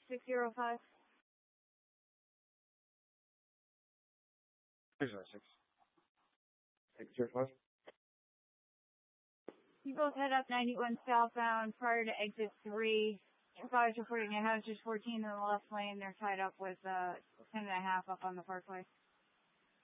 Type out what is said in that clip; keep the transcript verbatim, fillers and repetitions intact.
six zero five. six zero six. six zero five. You both head up ninety-one southbound prior to exit three. Guys reporting a hazardous fourteen in the left lane. They're tied up with uh, ten and a half up on the parkway.